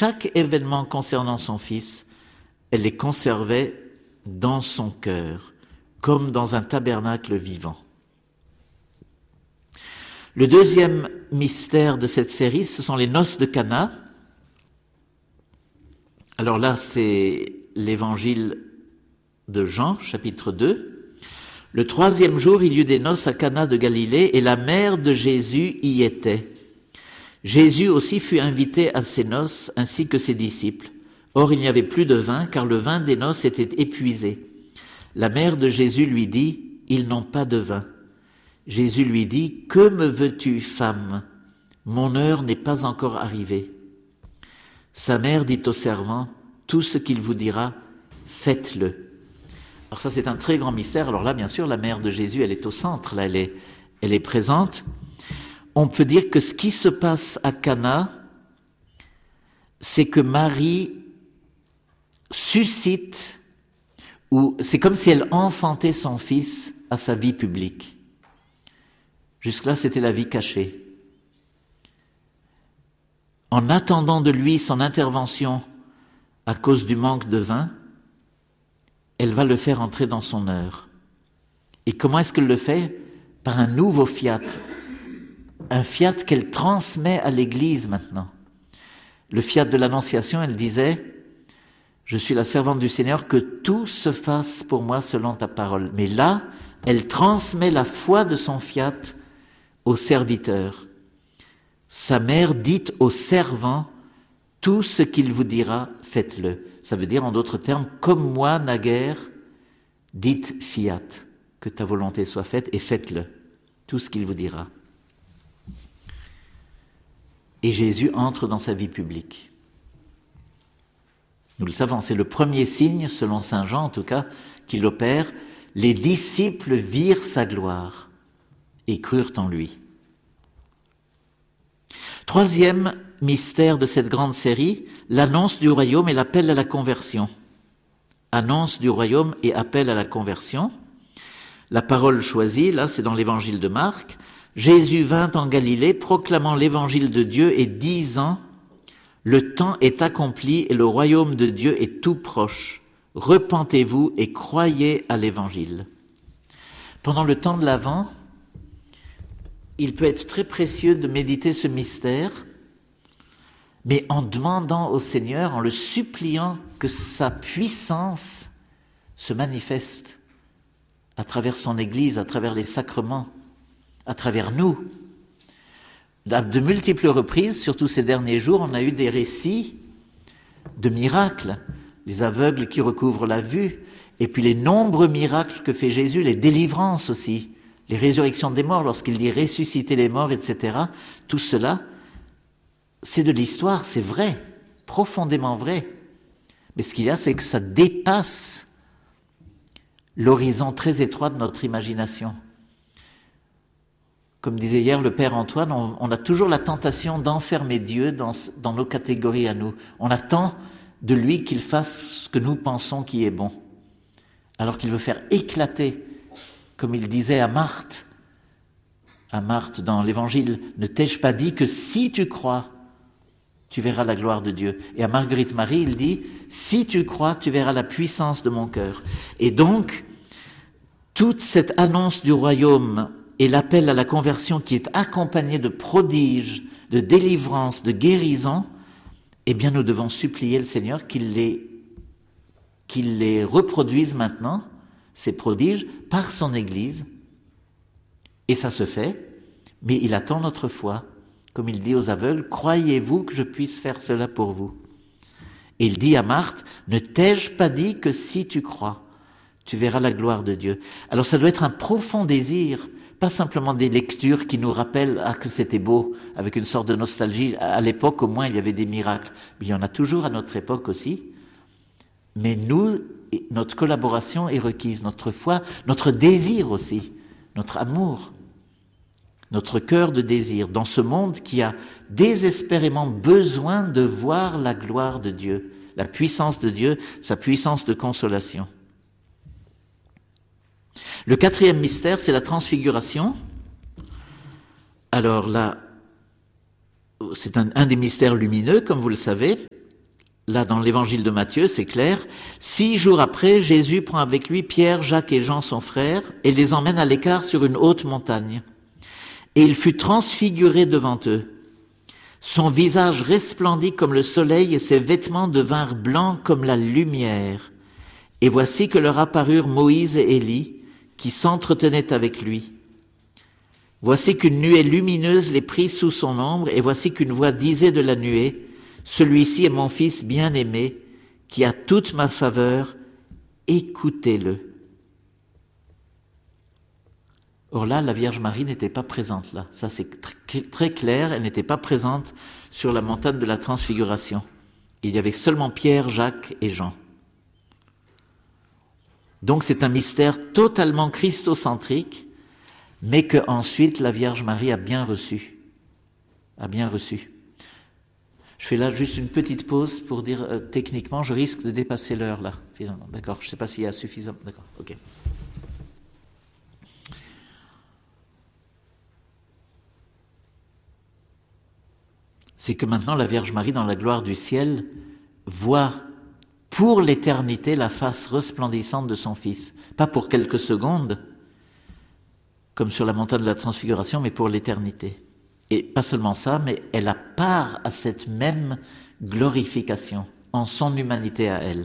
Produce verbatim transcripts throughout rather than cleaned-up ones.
chaque événement concernant son Fils, elle les conservait dans son cœur, comme dans un tabernacle vivant. Le deuxième mystère de cette série, ce sont les noces de Cana. Alors là, c'est l'évangile de Jean, chapitre deux. Le troisième jour, il y eut des noces à Cana de Galilée, et la mère de Jésus y était. Jésus aussi fut invité à ces noces, ainsi que ses disciples. Or, il n'y avait plus de vin, car le vin des noces était épuisé. La mère de Jésus lui dit, « Ils n'ont pas de vin. » Jésus lui dit, « Que me veux-tu, femme? Mon heure n'est pas encore arrivée. » Sa mère dit au servant, « Tout ce qu'il vous dira, faites-le. » Alors ça, c'est un très grand mystère. Alors là, bien sûr, la mère de Jésus, elle est au centre, là, elle est, elle est présente. On peut dire que ce qui se passe à Cana, c'est que Marie suscite, ou c'est comme si elle enfantait son fils à sa vie publique. Jusque-là, c'était la vie cachée. En attendant de lui son intervention à cause du manque de vin, elle va le faire entrer dans son heure. Et comment est-ce qu'elle le fait? Par un nouveau fiat. Un fiat qu'elle transmet à l'Église maintenant. Le fiat de l'Annonciation, elle disait, « Je suis la servante du Seigneur, que tout se fasse pour moi selon ta parole. » Mais là, elle transmet la foi de son fiat au serviteur. Sa mère dit au servant, « Tout ce qu'il vous dira, faites-le. » Ça veut dire, en d'autres termes, « Comme moi, naguère, dites fiat, que ta volonté soit faite, et faites-le. » Tout ce qu'il vous dira. Et Jésus entre dans sa vie publique. Nous le savons, c'est le premier signe, selon saint Jean en tout cas, qu'il opère. Les disciples virent sa gloire et crurent en lui. Troisième mystère de cette grande série, l'annonce du royaume et l'appel à la conversion. Annonce du royaume et appel à la conversion. La parole choisie, là, c'est dans l'évangile de Marc. Jésus vint en Galilée, proclamant l'évangile de Dieu et disant, « Le temps est accompli et le royaume de Dieu est tout proche. Repentez-vous et croyez à l'évangile. » Pendant le temps de l'Avent, il peut être très précieux de méditer ce mystère, mais en demandant au Seigneur, en le suppliant que sa puissance se manifeste à travers son Église, à travers les sacrements, à travers nous. À de multiples reprises, surtout ces derniers jours, on a eu des récits de miracles, les aveugles qui recouvrent la vue, et puis les nombreux miracles que fait Jésus, les délivrances aussi, les résurrections des morts, lorsqu'il dit ressusciter les morts, et cetera. Tout cela, c'est de l'histoire, c'est vrai, profondément vrai. Mais ce qu'il y a, c'est que ça dépasse l'horizon très étroit de notre imagination. Comme disait hier le Père Antoine, on, on a toujours la tentation d'enfermer Dieu dans, dans nos catégories à nous. On attend de lui qu'il fasse ce que nous pensons qui est bon, alors qu'il veut faire éclater, comme il disait à Marthe, à Marthe dans l'Évangile, « Ne t'ai-je pas dit que si tu crois, tu verras la gloire de Dieu ?» Et à Marguerite Marie, il dit, « Si tu crois, tu verras la puissance de mon cœur. » Et donc, toute cette annonce du royaume et l'appel à la conversion qui est accompagné de prodiges, de délivrance, de guérison, eh bien nous devons supplier le Seigneur qu'il les, qu'il les reproduise maintenant, ces prodiges, par son Église. Et ça se fait, mais il attend notre foi. Comme il dit aux aveugles, « Croyez-vous que je puisse faire cela pour vous ?» Et il dit à Marthe, « Ne t'ai-je pas dit que si tu crois, tu verras la gloire de Dieu ?» Alors ça doit être un profond désir, pas simplement des lectures qui nous rappellent ah, que c'était beau, avec une sorte de nostalgie. À l'époque, au moins, il y avait des miracles. Mais il y en a toujours à notre époque aussi. Mais nous, notre collaboration est requise, notre foi, notre désir aussi, notre amour, notre cœur de désir, dans ce monde qui a désespérément besoin de voir la gloire de Dieu, la puissance de Dieu, sa puissance de consolation. Le quatrième mystère, c'est la transfiguration. Alors là, c'est un, un des mystères lumineux, comme vous le savez. là dans l'évangile de Matthieu, c'est clair. Six jours après, Jésus prend avec lui Pierre, Jacques et Jean, son frère, et les emmène à l'écart sur une haute montagne. Et il fut transfiguré devant eux. Son visage resplendit comme le soleil et ses vêtements devinrent blancs comme la lumière. Et voici que leur apparurent Moïse et Élie, qui s'entretenaient avec lui. Voici qu'une nuée lumineuse les prit sous son ombre, et voici qu'une voix disait de la nuée, « Celui-ci est mon fils bien-aimé, qui a toute ma faveur, écoutez-le. » Or là, la Vierge Marie n'était pas présente là. Ça, c'est très clair, elle n'était pas présente sur la montagne de la Transfiguration. Il y avait seulement Pierre, Jacques et Jean. Donc c'est un mystère totalement christocentrique, mais que ensuite la Vierge Marie a bien reçu. A bien reçu. Je fais là juste une petite pause pour dire, euh, techniquement, je risque de dépasser l'heure là, finalement. D'accord, je ne sais pas s'il y a suffisamment. D'accord, ok. C'est que maintenant la Vierge Marie, dans la gloire du ciel, voit pour l'éternité la face resplendissante de son Fils. Pas pour quelques secondes, comme sur la montagne de la Transfiguration, mais pour l'éternité. Et pas seulement ça, mais elle a part à cette même glorification, en son humanité à elle.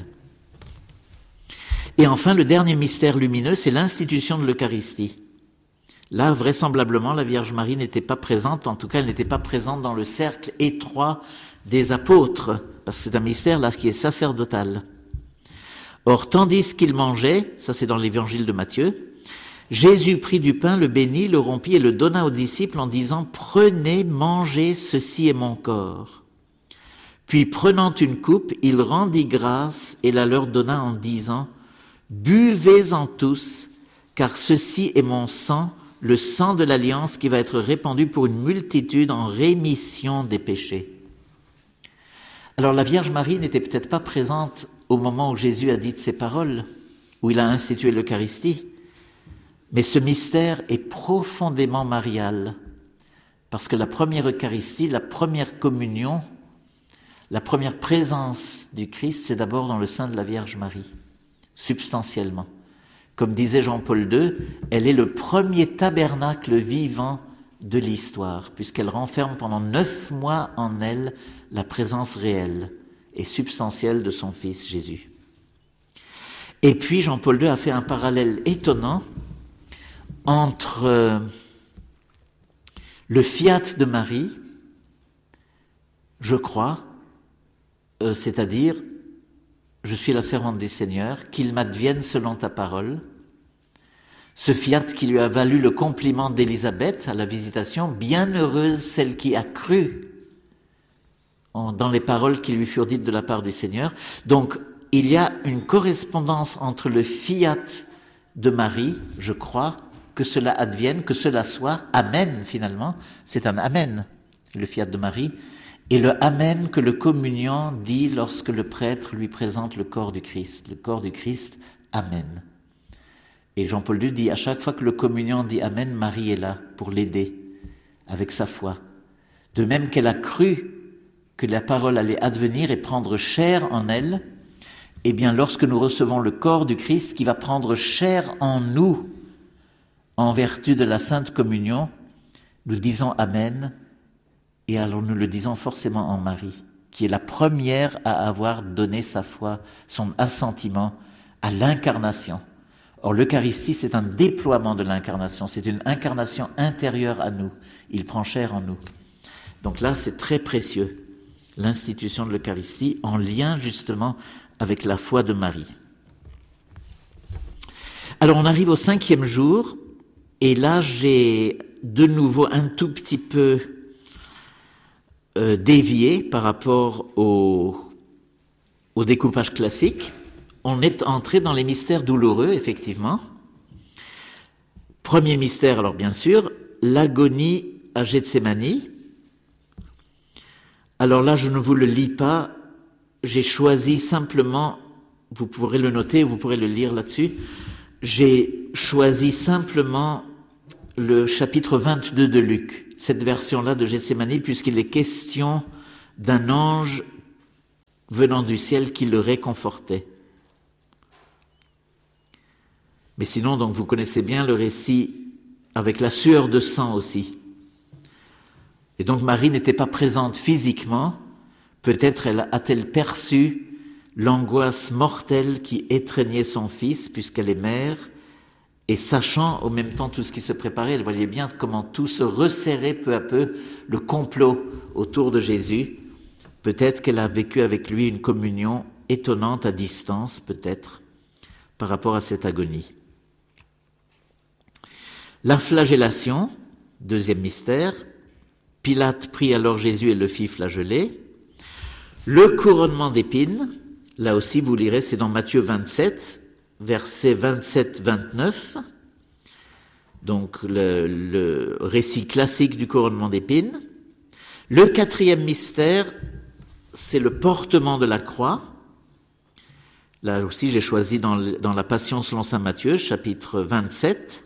Et enfin, le dernier mystère lumineux, c'est l'institution de l'Eucharistie. Là, vraisemblablement, la Vierge Marie n'était pas présente, en tout cas, elle n'était pas présente dans le cercle étroit des apôtres, parce que c'est un mystère là qui est sacerdotal. Or, tandis qu'ils mangeaient, ça c'est dans l'évangile de Matthieu, Jésus prit du pain, le bénit, le rompit et le donna aux disciples en disant « Prenez, mangez, ceci est mon corps ». Puis, prenant une coupe, il rendit grâce et la leur donna en disant « Buvez-en tous, car ceci est mon sang, le sang de l'alliance qui va être répandu pour une multitude en rémission des péchés. » Alors la Vierge Marie n'était peut-être pas présente au moment où Jésus a dit ces paroles, où il a institué l'Eucharistie, mais ce mystère est profondément marial, parce que la première Eucharistie, la première communion, la première présence du Christ, c'est d'abord dans le sein de la Vierge Marie, substantiellement. Comme disait Jean-Paul deux, elle est le premier tabernacle vivant de l'histoire, puisqu'elle renferme pendant neuf mois en elle la présence réelle et substantielle de son Fils Jésus. Et puis Jean-Paul deux a fait un parallèle étonnant entre euh, le fiat de Marie, je crois, euh, c'est-à-dire « Je suis la servante du Seigneur, qu'il m'advienne selon ta parole », ce fiat qui lui a valu le compliment d'Élisabeth à la visitation, « Bienheureuse celle qui a cru » dans les paroles qui lui furent dites de la part du Seigneur. Donc, il y a une correspondance entre le fiat de Marie, je crois, que cela advienne, que cela soit, Amen finalement, c'est un Amen, le fiat de Marie, et le Amen que le communiant dit lorsque le prêtre lui présente le corps du Christ. Le corps du Christ, Amen. Et Jean-Paul deux dit, à chaque fois que le communiant dit Amen, Marie est là pour l'aider avec sa foi. De même qu'elle a cru que la parole allait advenir et prendre chair en elle, eh bien lorsque nous recevons le corps du Christ qui va prendre chair en nous, en vertu de la Sainte Communion, nous disons Amen, et alors nous le disons forcément en Marie, qui est la première à avoir donné sa foi, son assentiment à l'incarnation. Or l'Eucharistie, c'est un déploiement de l'incarnation, c'est une incarnation intérieure à nous, il prend chair en nous. Donc là, c'est très précieux, l'institution de l'Eucharistie, en lien justement avec la foi de Marie. Alors on arrive au cinquième jour, et là j'ai de nouveau un tout petit peu euh, dévié par rapport au, au découpage classique. On est entré dans les mystères douloureux, effectivement. Premier mystère, alors bien sûr, l'agonie à Gethsémani. Alors là, je ne vous le lis pas, j'ai choisi simplement, vous pourrez le noter, vous pourrez le lire là-dessus, j'ai choisi simplement le chapitre vingt-deux de Luc, cette version-là de Gethsémani, puisqu'il est question d'un ange venant du ciel qui le réconfortait. Mais sinon, donc, vous connaissez bien le récit avec la sueur de sang aussi. Et donc Marie n'était pas présente physiquement, peut-être elle a-t-elle perçu l'angoisse mortelle qui étreignait son fils, puisqu'elle est mère, et sachant au même temps tout ce qui se préparait, elle voyait bien comment tout se resserrait peu à peu, le complot autour de Jésus. Peut-être qu'elle a vécu avec lui une communion étonnante à distance, peut-être, par rapport à cette agonie. La flagellation, deuxième mystère. Pilate prit alors Jésus et le fit flageller. Le couronnement d'épines, là aussi vous lirez, c'est dans Matthieu vingt-sept, versets vingt-sept vingt-neuf. Donc le, le récit classique du couronnement d'épines. Le quatrième mystère, c'est le portement de la croix. Là aussi j'ai choisi dans, dans la Passion selon saint Matthieu, chapitre vingt-sept,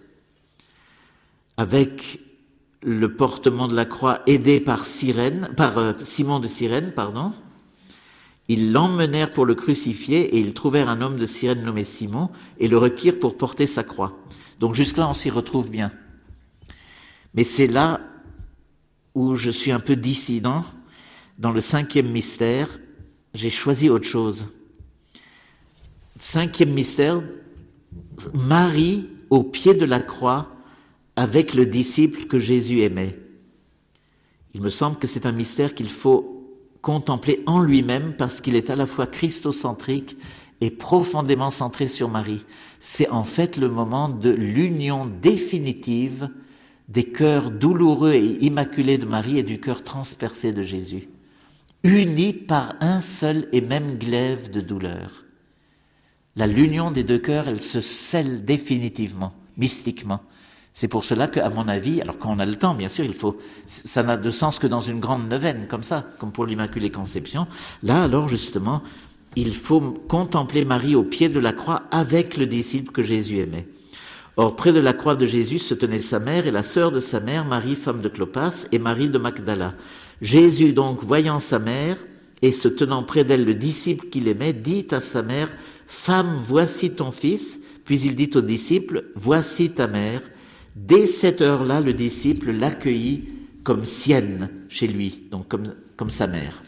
avec le portement de la croix aidé par Cyrène, par euh, Simon de Cyrène, pardon. Ils l'emmenèrent pour le crucifier et ils trouvèrent un homme de Cyrène nommé Simon et le requirent pour porter sa croix. Donc jusque-là, on s'y retrouve bien. Mais c'est là où je suis un peu dissident. Dans le cinquième mystère, j'ai choisi autre chose. Cinquième mystère, Marie au pied de la croix avec le disciple que Jésus aimait. Il me semble que c'est un mystère qu'il faut contempler en lui-même parce qu'il est à la fois christocentrique et profondément centré sur Marie. C'est en fait le moment de l'union définitive des cœurs douloureux et immaculés de Marie et du cœur transpercé de Jésus, unis par un seul et même glaive de douleur. La l'union des deux cœurs, elle se scelle définitivement, mystiquement. C'est pour cela qu'à mon avis, alors quand on a le temps, bien sûr, il faut, ça n'a de sens que dans une grande neuvaine, comme ça, comme pour l'Immaculée Conception. Là, alors, justement, il faut contempler Marie au pied de la croix avec le disciple que Jésus aimait. Or, près de la croix de Jésus se tenait sa mère et la sœur de sa mère, Marie, femme de Clopas, et Marie de Magdala. Jésus, donc, voyant sa mère et se tenant près d'elle le disciple qu'il aimait, dit à sa mère, « Femme, voici ton fils », puis il dit au disciple, « Voici ta mère ». Dès cette heure-là, le disciple l'accueillit comme sienne chez lui, donc comme, comme sa mère.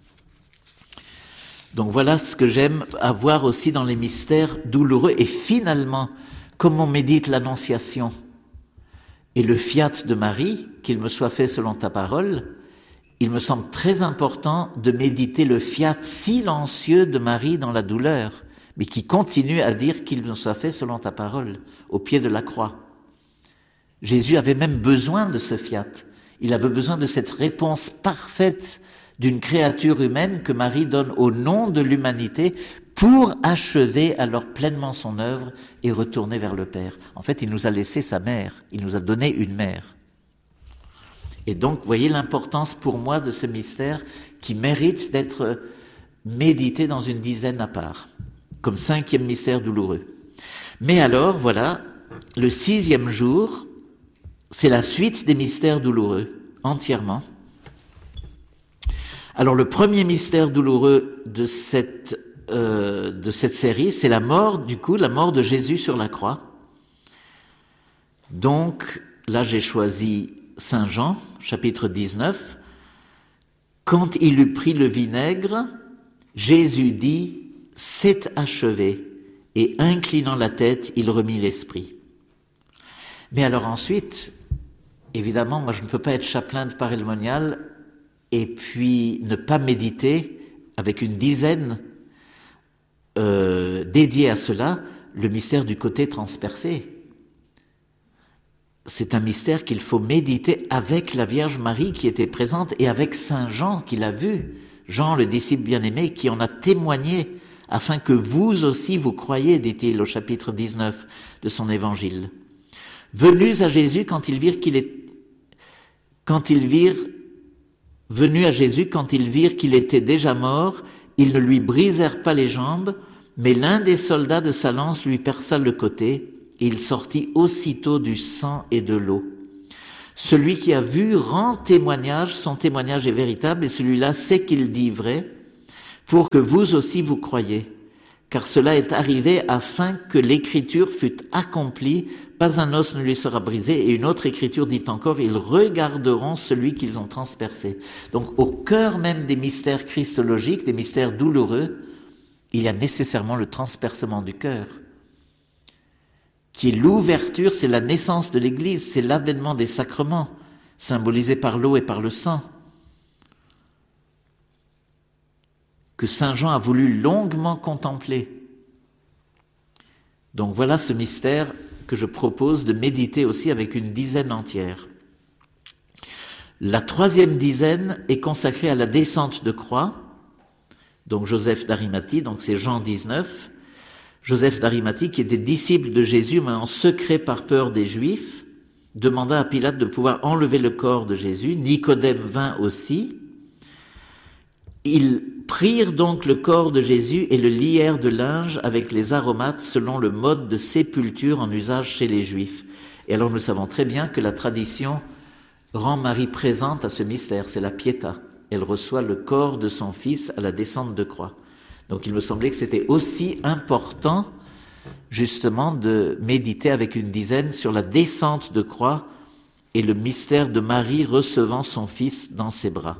Donc voilà ce que j'aime avoir aussi dans les mystères douloureux. Et finalement, comme on médite l'Annonciation et le fiat de Marie, qu'il me soit fait selon ta parole, il me semble très important de méditer le fiat silencieux de Marie dans la douleur, mais qui continue à dire qu'il me soit fait selon ta parole, au pied de la croix. Jésus avait même besoin de ce fiat. Il avait besoin de cette réponse parfaite d'une créature humaine que Marie donne au nom de l'humanité pour achever alors pleinement son œuvre et retourner vers le Père. En fait, il nous a laissé sa mère. Il nous a donné une mère. Et donc, voyez l'importance pour moi de ce mystère qui mérite d'être médité dans une dizaine à part, comme cinquième mystère douloureux. Mais alors, voilà, le sixième jour, c'est la suite des mystères douloureux, entièrement. Alors le premier mystère douloureux de cette, euh, de cette série, c'est la mort, du coup, la mort de Jésus sur la croix. Donc, là j'ai choisi Saint Jean, chapitre dix-neuf. Quand il eut pris le vinaigre, Jésus dit « C'est achevé » et inclinant la tête, il remit l'esprit. Mais alors ensuite, évidemment, moi je ne peux pas être chapelain de Paray-le-Monial et puis ne pas méditer avec une dizaine euh, dédiée à cela, le mystère du côté transpercé. C'est un mystère qu'il faut méditer avec la Vierge Marie qui était présente et avec Saint Jean qui l'a vu, Jean le disciple bien-aimé qui en a témoigné afin que vous aussi vous croyiez, dit-il au chapitre dix-neuf de son évangile. Venus à Jésus quand ils virent qu'il est, quand ils virent, venus à Jésus quand ils virent qu'il était déjà mort, ils ne lui brisèrent pas les jambes, mais l'un des soldats de sa lance lui perça le côté, et il sortit aussitôt du sang et de l'eau. Celui qui a vu rend témoignage, son témoignage est véritable, et celui-là sait qu'il dit vrai, pour que vous aussi vous croyiez. Car cela est arrivé afin que l'écriture fût accomplie, pas un os ne lui sera brisé, et une autre écriture dit encore, ils regarderont celui qu'ils ont transpercé. Donc au cœur même des mystères christologiques, des mystères douloureux, il y a nécessairement le transpercement du cœur, qui est l'ouverture, c'est la naissance de l'Église, c'est l'avènement des sacrements, symbolisé par l'eau et par le sang, que saint Jean a voulu longuement contempler. Donc voilà ce mystère que je propose de méditer aussi avec une dizaine entière. La troisième dizaine est consacrée à la descente de croix, donc Joseph d'Arimathie, donc c'est Jean dix-neuf. Joseph d'Arimathie, qui était disciple de Jésus, mais en secret par peur des Juifs, demanda à Pilate de pouvoir enlever le corps de Jésus. Nicodème vint aussi. Ils prirent donc le corps de Jésus et le lièrent de linge avec les aromates selon le mode de sépulture en usage chez les Juifs. Et alors nous savons très bien que la tradition rend Marie présente à ce mystère, c'est la Pietà. Elle reçoit le corps de son fils à la descente de croix. Donc il me semblait que c'était aussi important justement de méditer avec une dizaine sur la descente de croix et le mystère de Marie recevant son fils dans ses bras.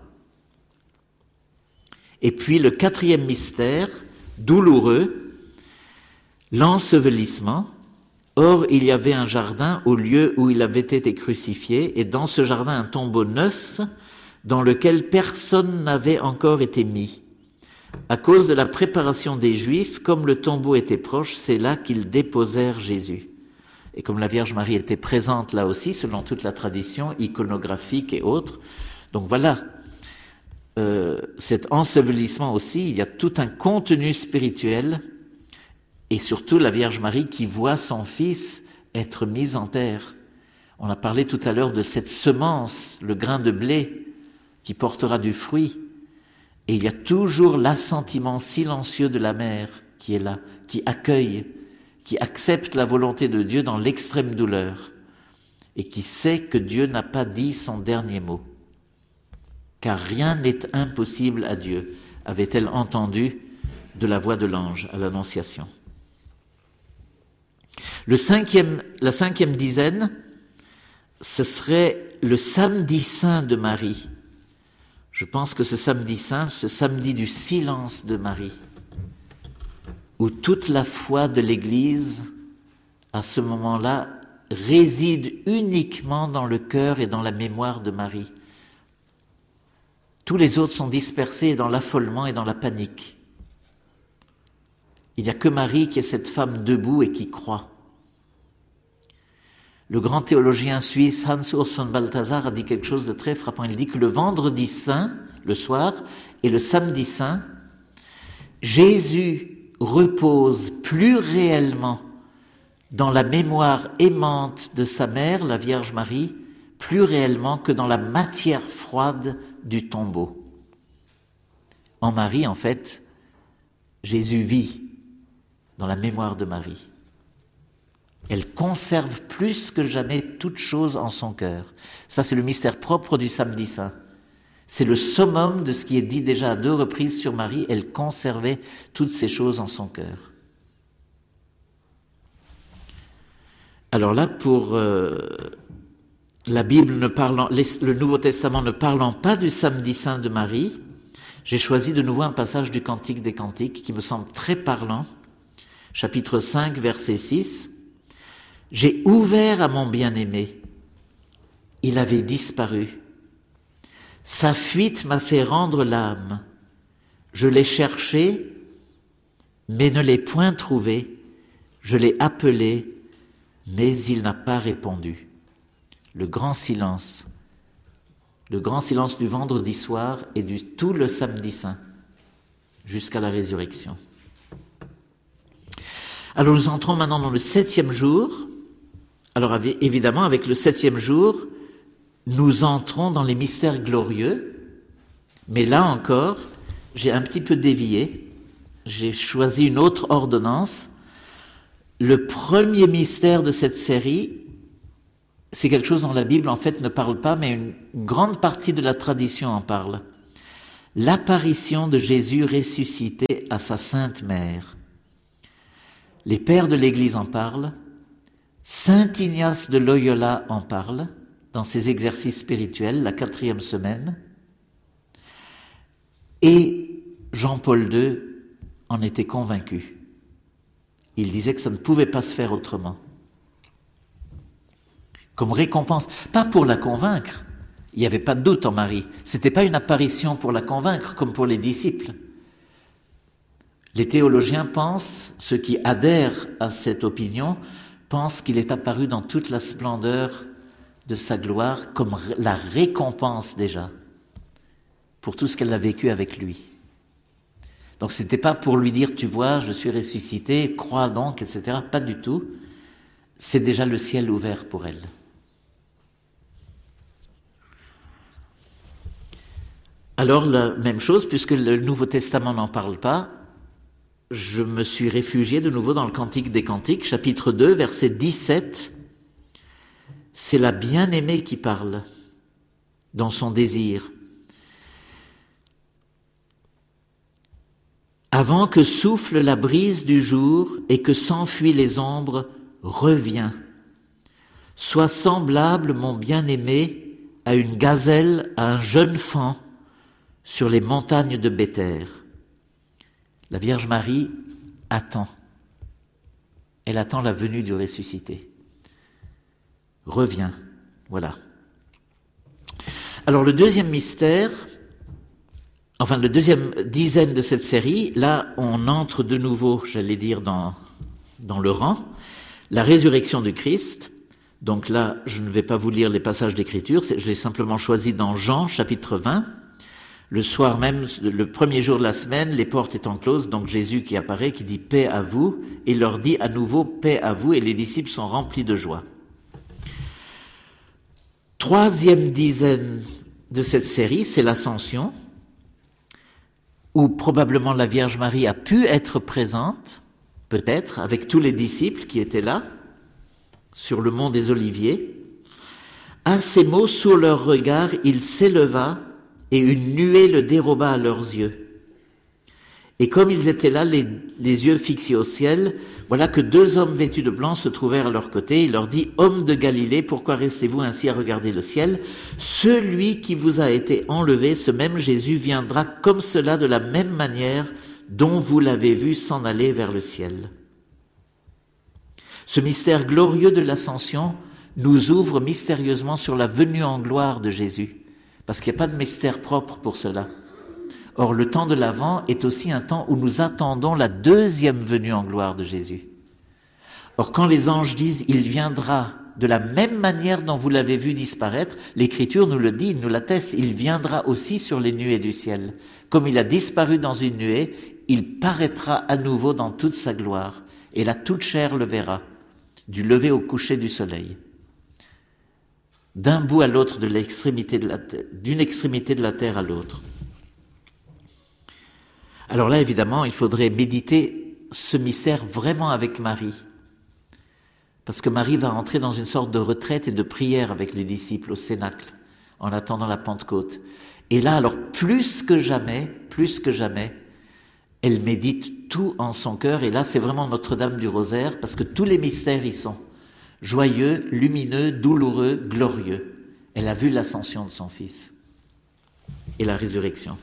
Et puis le quatrième mystère, douloureux, l'ensevelissement. Or, il y avait un jardin au lieu où il avait été crucifié, et dans ce jardin un tombeau neuf, dans lequel personne n'avait encore été mis. À cause de la préparation des Juifs, comme le tombeau était proche, c'est là qu'ils déposèrent Jésus. Et comme la Vierge Marie était présente là aussi, selon toute la tradition iconographique et autres, donc voilà, euh, cet ensevelissement aussi, il y a tout un contenu spirituel, et surtout la Vierge Marie qui voit son Fils être mis en terre. On a parlé tout à l'heure de cette semence, le grain de blé, qui portera du fruit. Et il y a toujours l'assentiment silencieux de la mère qui est là, qui accueille, qui accepte la volonté de Dieu dans l'extrême douleur et qui sait que Dieu n'a pas dit son dernier mot. Car rien n'est impossible à Dieu, avait-elle entendu de la voix de l'ange à l'Annonciation. Le cinquième, la cinquième dizaine, ce serait le samedi saint de Marie. Je pense que ce samedi saint, ce samedi du silence de Marie, où toute la foi de l'Église, à ce moment-là, réside uniquement dans le cœur et dans la mémoire de Marie. Tous les autres sont dispersés dans l'affolement et dans la panique. Il n'y a que Marie qui est cette femme debout et qui croit. Le grand théologien suisse Hans Urs von Balthasar a dit quelque chose de très frappant. Il dit que le vendredi saint, le soir, et le samedi saint, Jésus repose plus réellement dans la mémoire aimante de sa mère, la Vierge Marie, plus réellement que dans la matière froide du tombeau. En Marie, en fait, Jésus vit dans la mémoire de Marie. Elle conserve plus que jamais toute chose en son cœur. Ça, c'est le mystère propre du samedi saint. C'est le summum de ce qui est dit déjà à deux reprises sur Marie. Elle conservait toutes ces choses en son cœur. Alors là, pour euh, la Bible ne parlant, le Nouveau Testament ne parlant pas du samedi saint de Marie, j'ai choisi de nouveau un passage du Cantique des Cantiques qui me semble très parlant. Chapitre cinq, verset six. J'ai ouvert à mon bien-aimé, il avait disparu. Sa fuite m'a fait rendre l'âme. Je l'ai cherché, mais ne l'ai point trouvé. Je l'ai appelé, mais il n'a pas répondu. Le grand silence, le grand silence du vendredi soir et du tout le samedi saint, jusqu'à la résurrection. Alors nous entrons maintenant dans le septième jour. Alors évidemment, avec le septième jour, nous entrons dans les mystères glorieux, mais là encore, j'ai un petit peu dévié, j'ai choisi une autre ordonnance. Le premier mystère de cette série, c'est quelque chose dont la Bible en fait ne parle pas, mais une grande partie de la tradition en parle. l'apparition de Jésus ressuscité à sa sainte mère. Les pères de l'Église en parlent, saint Ignace de Loyola en parle dans ses exercices spirituels, la quatrième semaine, et Jean-Paul deux en était convaincu. Il disait que ça ne pouvait pas se faire autrement. Comme récompense, pas pour la convaincre, il n'y avait pas de doute en Marie, c'était pas une apparition pour la convaincre comme pour les disciples. Les théologiens pensent, ceux qui adhèrent à cette opinion, pensent qu'il est apparu dans toute la splendeur de sa gloire comme la récompense déjà pour tout ce qu'elle a vécu avec lui. Donc c'était pas pour lui dire, tu vois, je suis ressuscité, crois donc, et cetera. Pas du tout. C'est déjà le ciel ouvert pour elle. Alors la même chose, puisque le Nouveau Testament n'en parle pas, je me suis réfugié de nouveau dans le Cantique des Cantiques, chapitre deux, verset dix-sept. C'est la bien-aimée qui parle dans son désir. Avant que souffle la brise du jour et que s'enfuient les ombres, reviens. Sois semblable, mon bien-aimé, à une gazelle, à un jeune faon sur les montagnes de Béthère. La Vierge Marie attend. Elle attend la venue du ressuscité. Reviens, voilà. Alors le deuxième mystère, enfin le deuxième dizaine de cette série, là on entre de nouveau, j'allais dire, dans, dans le rang, la résurrection du Christ. Donc là, je ne vais pas vous lire les passages d'écriture, je l'ai simplement choisi dans Jean, chapitre vingt. Le soir même, le premier jour de la semaine, les portes étant closes, donc Jésus qui apparaît, qui dit « paix à vous », et leur dit à nouveau « paix à vous », et les disciples sont remplis de joie. Troisième dizaine de cette série, c'est l'Ascension, où probablement la Vierge Marie a pu être présente, peut-être, avec tous les disciples qui étaient là, sur le mont des Oliviers. À ces mots, sous leur regard, il s'éleva, et une nuée le déroba à leurs yeux. Et comme ils étaient là, les, les yeux fixés au ciel, voilà que deux hommes vêtus de blanc se trouvèrent à leur côté. Il leur dit, « Hommes de Galilée, pourquoi restez-vous ainsi à regarder le ciel? Celui qui vous a été enlevé, ce même Jésus, viendra comme cela de la même manière dont vous l'avez vu s'en aller vers le ciel. » Ce mystère glorieux de l'Ascension nous ouvre mystérieusement sur la venue en gloire de Jésus. Parce qu'il n'y a pas de mystère propre pour cela. Or, le temps de l'Avent est aussi un temps où nous attendons la deuxième venue en gloire de Jésus. Or, quand les anges disent « Il viendra de la même manière dont vous l'avez vu disparaître », l'Écriture nous le dit, nous l'atteste, il viendra aussi sur les nuées du ciel. Comme il a disparu dans une nuée, il paraîtra à nouveau dans toute sa gloire, et la toute chair le verra, du lever au coucher du soleil. D'un bout à l'autre de l'extrémité de la terre, d'une extrémité de la terre à l'autre. Alors là, évidemment, il faudrait méditer ce mystère vraiment avec Marie. Parce que Marie va entrer dans une sorte de retraite et de prière avec les disciples au Cénacle, en attendant la Pentecôte. Et là, alors, plus que jamais, plus que jamais, elle médite tout en son cœur. Et là, c'est vraiment Notre-Dame du Rosaire, parce que tous les mystères y sont. Joyeux, lumineux, douloureux, glorieux. Elle a vu l'ascension de son Fils et la résurrection.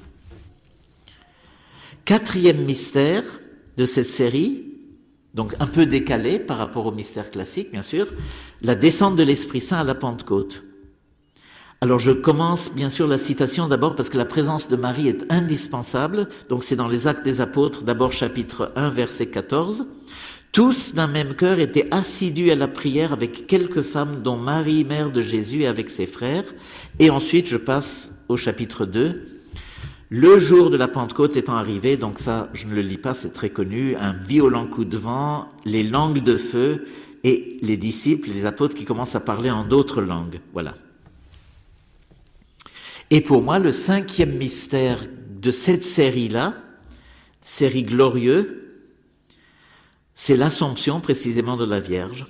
Quatrième mystère de cette série, donc un peu décalé par rapport au mystère classique, bien sûr, la descente de l'Esprit Saint à la Pentecôte. Alors je commence bien sûr la citation d'abord parce que la présence de Marie est indispensable, donc c'est dans les Actes des Apôtres, d'abord chapitre un, verset quatorze. Tous d'un même cœur étaient assidus à la prière avec quelques femmes, dont Marie, mère de Jésus, et avec ses frères. Et ensuite, je passe au chapitre deux. Le jour de la Pentecôte étant arrivé, donc ça, je ne le lis pas, c'est très connu, un violent coup de vent, les langues de feu, et les disciples, les apôtres qui commencent à parler en d'autres langues. Voilà. Et pour moi, le cinquième mystère de cette série-là, série glorieuse, c'est l'Assomption précisément de la Vierge.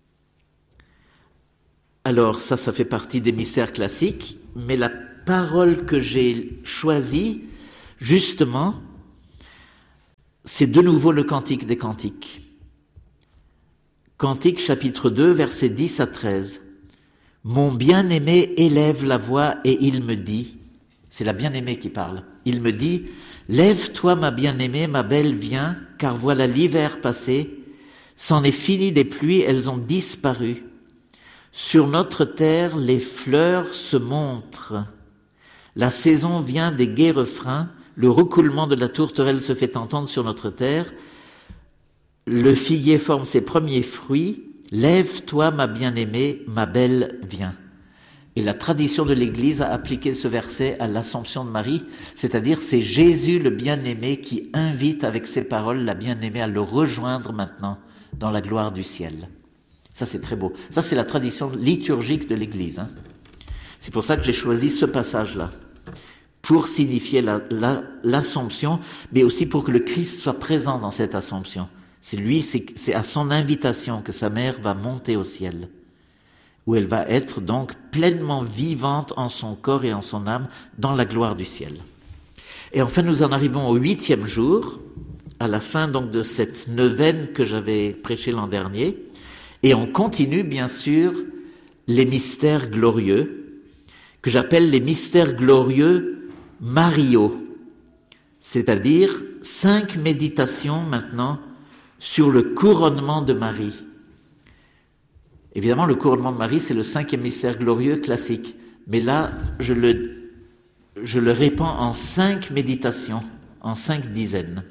Alors ça, ça fait partie des mystères classiques, mais la parole que j'ai choisie Justement, c'est de nouveau le Cantique des Cantiques. Cantique chapitre deux, versets dix à treize. « Mon bien-aimé élève la voix et il me dit, » c'est la bien-aimée qui parle, « il me dit, lève-toi ma bien-aimée, ma belle, viens, car voilà l'hiver passé, c'en est fini des pluies, elles ont disparu. Sur notre terre, les fleurs se montrent. La saison vient des gais refrains, le roucoulement de la tourterelle se fait entendre sur notre terre, le figuier forme ses premiers fruits, lève-toi ma bien-aimée, ma belle, viens. » Et la tradition de l'Église a appliqué ce verset à l'Assomption de Marie, c'est-à-dire c'est Jésus le bien-aimé qui invite avec ses paroles la bien-aimée à le rejoindre maintenant dans la gloire du ciel. Ça c'est très beau. Ça c'est la tradition liturgique de l'Église. Hein. C'est pour ça que j'ai choisi ce passage-là, pour signifier la, la, l'Assomption, mais aussi pour que le Christ soit présent dans cette Assomption. C'est lui, c'est, c'est à son invitation que sa mère va monter au ciel, où elle va être donc pleinement vivante en son corps et en son âme dans la gloire du ciel. Et enfin, nous en arrivons au huitième jour, à la fin donc de cette neuvaine que j'avais prêchée l'an dernier, et on continue bien sûr les mystères glorieux, que j'appelle les mystères glorieux mariaux, c'est-à-dire cinq méditations maintenant sur le couronnement de Marie. Évidemment, le couronnement de Marie, c'est le cinquième mystère glorieux classique. Mais là, je le, je le répands en cinq méditations, en cinq dizaines.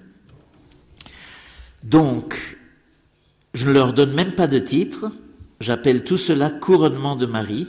Donc, je ne leur donne même pas de titre. J'appelle tout cela couronnement de Marie.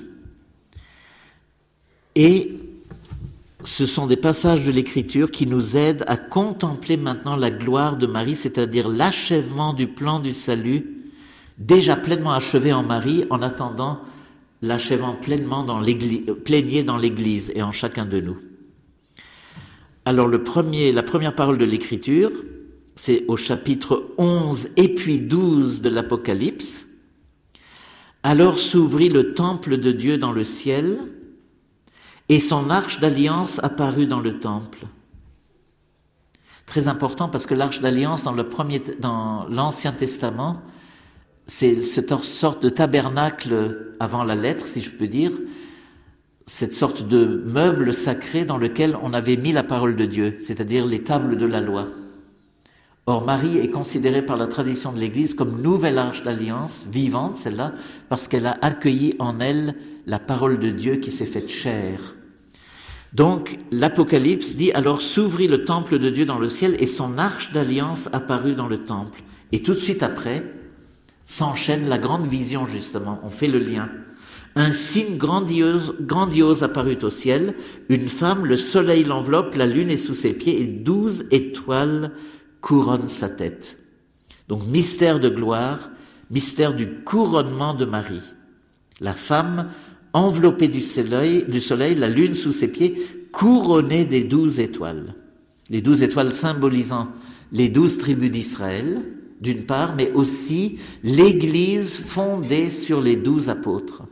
Et ce sont des passages de l'Écriture qui nous aident à contempler maintenant la gloire de Marie, c'est-à-dire l'achèvement du plan du salut, déjà pleinement achevé en Marie, en attendant l'achèvement pleinement dans l'église, pleiné dans l'Église et en chacun de nous. Alors le premier, la première parole de l'Écriture, c'est au chapitre onze et puis douze de l'Apocalypse. « Alors s'ouvrit le temple de Dieu dans le ciel, et son arche d'alliance apparut dans le temple. » Très important parce que l'arche d'alliance dans, le premier, dans l'Ancien Testament, c'est cette sorte de tabernacle avant la lettre, si je peux dire, cette sorte de meuble sacré dans lequel on avait mis la parole de Dieu, c'est-à-dire les tables de la loi. Or, Marie est considérée par la tradition de l'Église comme nouvelle arche d'alliance, vivante celle-là, parce qu'elle a accueilli en elle la parole de Dieu qui s'est faite chair. Donc, l'Apocalypse dit, alors s'ouvrit le temple de Dieu dans le ciel et son arche d'alliance apparut dans le temple. Et tout de suite après, s'enchaîne la grande vision justement, on fait le lien. Un signe grandiose, grandiose apparut au ciel, une femme, le soleil l'enveloppe, la lune est sous ses pieds et douze étoiles couronnent sa tête. Donc mystère de gloire, mystère du couronnement de Marie. La femme enveloppée du soleil, du soleil, la lune sous ses pieds, couronnée des douze étoiles. Les douze étoiles symbolisant les douze tribus d'Israël, d'une part, mais aussi l'Église fondée sur les douze apôtres.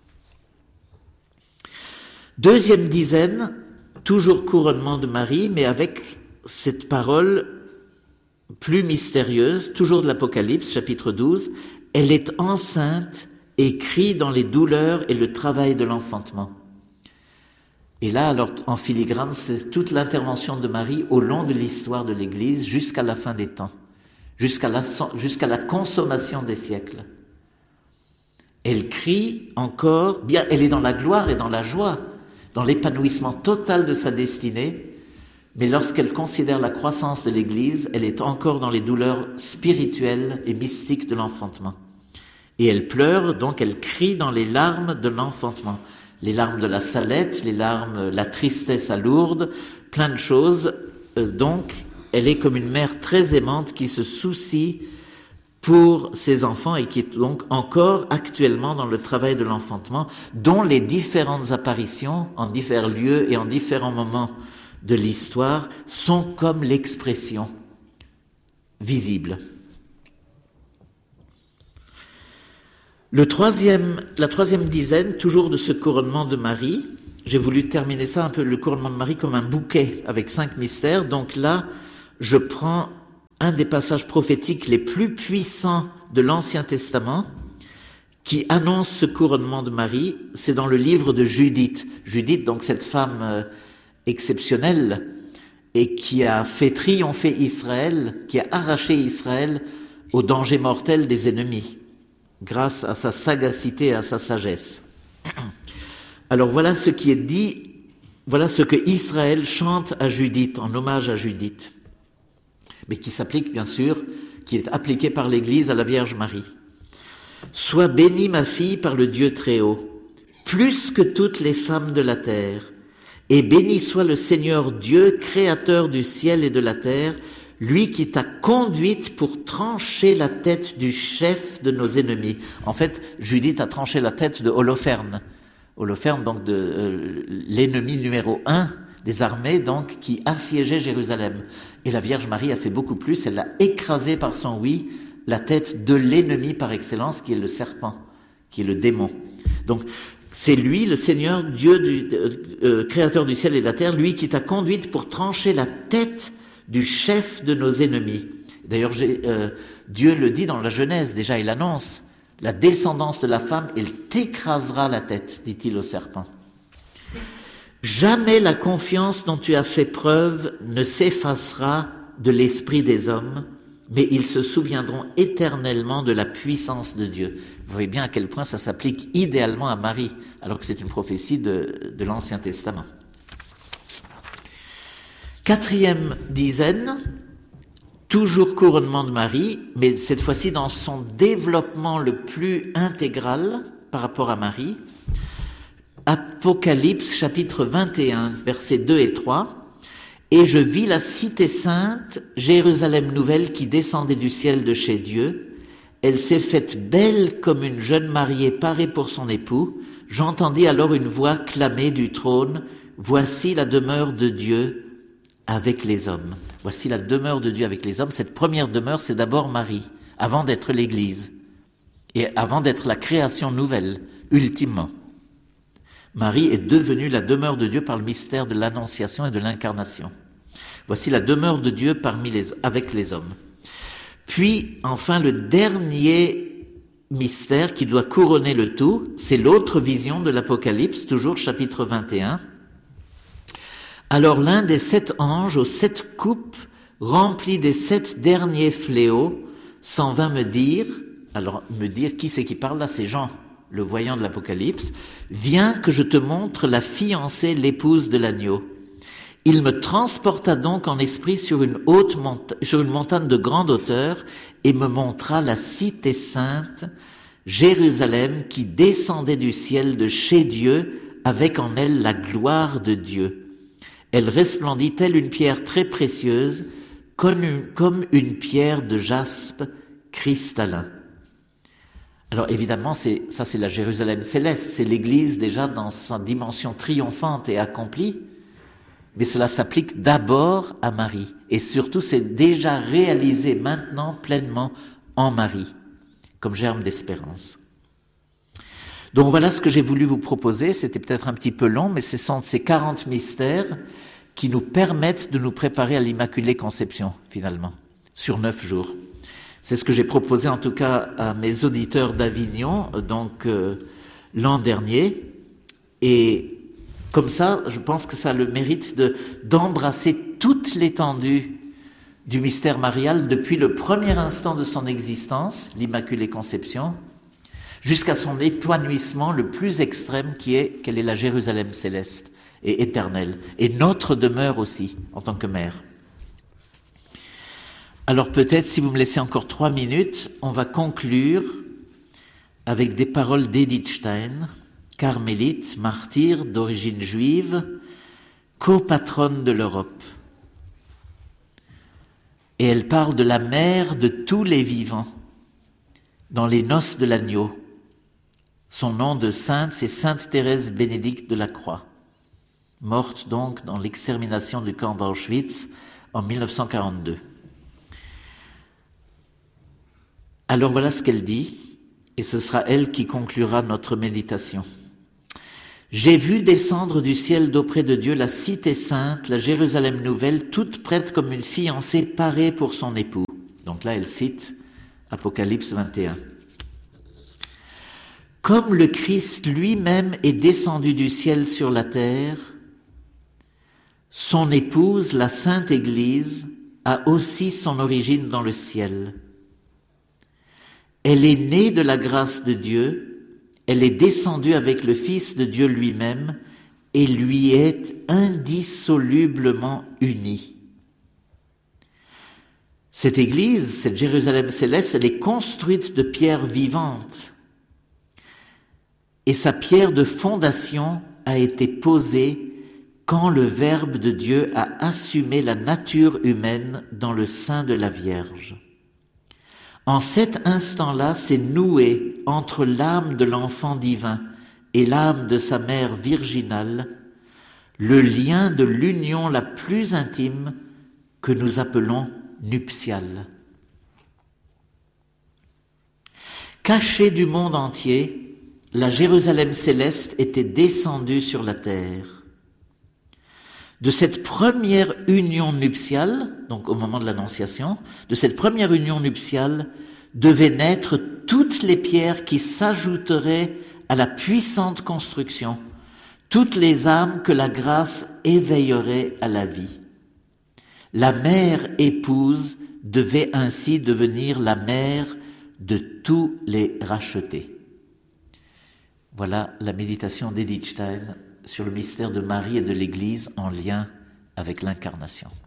Deuxième dizaine, toujours couronnement de Marie, mais avec cette parole plus mystérieuse, toujours de l'Apocalypse, chapitre douze, elle est enceinte et crie dans les douleurs et le travail de l'enfantement. Et là, alors, en filigrane, c'est toute l'intervention de Marie au long de l'histoire de l'Église jusqu'à la fin des temps, jusqu'à la, jusqu'à la consommation des siècles. Elle crie encore, bien, elle est dans la gloire et dans la joie, dans l'épanouissement total de sa destinée, mais lorsqu'elle considère la croissance de l'Église, elle est encore dans les douleurs spirituelles et mystiques de l'enfantement. Et elle pleure, donc elle crie dans les larmes de l'enfantement. Les larmes de la Salette, les larmes, la tristesse à Lourdes, plein de choses. Euh, donc, elle est comme une mère très aimante qui se soucie pour ses enfants et qui est donc encore actuellement dans le travail de l'enfantement, dont les différentes apparitions en divers lieux et en différents moments de l'histoire sont comme l'expression visible. Le troisième, la troisième dizaine, toujours de ce couronnement de Marie, j'ai voulu terminer ça un peu, le couronnement de Marie, comme un bouquet avec cinq mystères. Donc là, je prends un des passages prophétiques les plus puissants de l'Ancien Testament qui annonce ce couronnement de Marie. C'est dans le livre de Judith. Judith, donc cette femme euh, exceptionnelle et qui a fait triompher Israël, qui a arraché Israël au danger mortel des ennemis, grâce à sa sagacité et à sa sagesse. Alors voilà ce qui est dit, voilà ce que Israël chante à Judith, en hommage à Judith, mais qui s'applique bien sûr, qui est appliqué par l'Église à la Vierge Marie. « Sois bénie, ma fille, par le Dieu Très-Haut, plus que toutes les femmes de la terre, et béni soit le Seigneur Dieu, créateur du ciel et de la terre, lui qui t'a conduite pour trancher la tête du chef de nos ennemis. » En fait, Judith a tranché la tête de Holoferne. Holoferne, donc de euh, l'ennemi numéro un des armées, donc qui assiégeait Jérusalem. Et la Vierge Marie a fait beaucoup plus. Elle a écrasé par son oui la tête de l'ennemi par excellence, qui est le serpent, qui est le démon. Donc, c'est lui, le Seigneur, Dieu, du, euh, euh, créateur du ciel et de la terre, lui qui t'a conduite pour trancher la tête du chef de nos ennemis. D'ailleurs, j'ai, euh, Dieu le dit dans la Genèse, déjà il annonce, la descendance de la femme, elle t'écrasera la tête, dit-il au serpent. Jamais la confiance dont tu as fait preuve ne s'effacera de l'esprit des hommes, mais ils se souviendront éternellement de la puissance de Dieu. Vous voyez bien à quel point ça s'applique idéalement à Marie, alors que c'est une prophétie de, de l'Ancien Testament. Quatrième dizaine, toujours couronnement de Marie, mais cette fois-ci dans son développement le plus intégral par rapport à Marie. Apocalypse chapitre vingt et un, versets deux et trois. « Et je vis la cité sainte, Jérusalem nouvelle, qui descendait du ciel de chez Dieu. Elle s'est faite belle comme une jeune mariée parée pour son époux. J'entendis alors une voix clamer du trône, « Voici la demeure de Dieu avec les hommes. » Voici la demeure de Dieu avec les hommes. Cette première demeure, c'est d'abord Marie, avant d'être l'Église, et avant d'être la création nouvelle, ultimement. Marie est devenue la demeure de Dieu par le mystère de l'Annonciation et de l'Incarnation. Voici la demeure de Dieu parmi les, avec les hommes. Puis, enfin, le dernier mystère qui doit couronner le tout, c'est l'autre vision de l'Apocalypse, toujours chapitre vingt et un. Alors l'un des sept anges aux sept coupes, rempli des sept derniers fléaux, s'en vint me dire, alors me dire qui c'est qui parle là, c'est Jean, le voyant de l'Apocalypse, « Viens que je te montre la fiancée, l'épouse de l'agneau. » Il me transporta donc en esprit sur une haute monta- sur une montagne de grande hauteur et me montra la cité sainte, Jérusalem, qui descendait du ciel de chez Dieu, avec en elle la gloire de Dieu. Elle resplendit telle une pierre très précieuse, comme une, comme une pierre de jaspe cristallin. Alors évidemment, c'est, ça c'est la Jérusalem céleste, c'est l'Église déjà dans sa dimension triomphante et accomplie, mais cela s'applique d'abord à Marie, et surtout c'est déjà réalisé maintenant pleinement en Marie, comme germe d'espérance. Donc voilà ce que j'ai voulu vous proposer, c'était peut-être un petit peu long, mais ce sont ces quarante mystères qui nous permettent de nous préparer à l'Immaculée Conception, finalement, sur neuf jours. C'est ce que j'ai proposé en tout cas à mes auditeurs d'Avignon, donc euh, l'an dernier. Et comme ça, je pense que ça a le mérite de, d'embrasser toute l'étendue du mystère marial depuis le premier instant de son existence, l'Immaculée Conception, jusqu'à son épanouissement le plus extrême qui est qu'elle est la Jérusalem céleste et éternelle, et notre demeure aussi en tant que mère. Alors peut-être, si vous me laissez encore trois minutes, on va conclure avec des paroles d'Edith Stein, carmélite, martyre d'origine juive, copatronne de l'Europe. Et elle parle de la mère de tous les vivants, dans les noces de l'agneau. Son nom de sainte, c'est Sainte Thérèse Bénédicte de la Croix, morte donc dans l'extermination du camp d'Auschwitz en mille neuf cent quarante-deux. Alors voilà ce qu'elle dit, et ce sera elle qui conclura notre méditation. J'ai vu descendre du ciel d'auprès de Dieu la cité sainte, la Jérusalem nouvelle, toute prête comme une fiancée parée pour son époux. Donc là, elle cite Apocalypse vingt et un. Comme le Christ lui-même est descendu du ciel sur la terre, son épouse, la Sainte Église, a aussi son origine dans le ciel. Elle est née de la grâce de Dieu, elle est descendue avec le Fils de Dieu lui-même et lui est indissolublement unie. Cette Église, cette Jérusalem céleste, elle est construite de pierres vivantes et sa pierre de fondation a été posée quand le Verbe de Dieu a assumé la nature humaine dans le sein de la Vierge. En cet instant-là, s'est noué entre l'âme de l'enfant divin et l'âme de sa mère virginale le lien de l'union la plus intime que nous appelons nuptiale. Cachée du monde entier, la Jérusalem céleste était descendue sur la terre. De cette première union nuptiale, donc au moment de l'Annonciation, de cette première union nuptiale devaient naître toutes les pierres qui s'ajouteraient à la puissante construction, toutes les âmes que la grâce éveillerait à la vie. La mère épouse devait ainsi devenir la mère de tous les rachetés. Voilà la méditation d'Edith Stein sur le mystère de Marie et de l'Église en lien avec l'incarnation.